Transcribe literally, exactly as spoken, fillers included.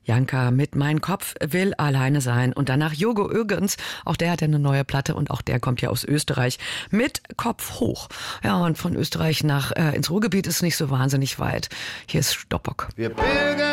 Janka mit Mein Kopf will alleine sein. Und danach Jogo Ögens, auch der hat ja eine neue Platte und auch der kommt ja aus Österreich mit Kopf hoch. Ja, und von Österreich nach äh, ins Ruhrgebiet ist nicht so wahnsinnig weit. Hier ist Stoppock. Wir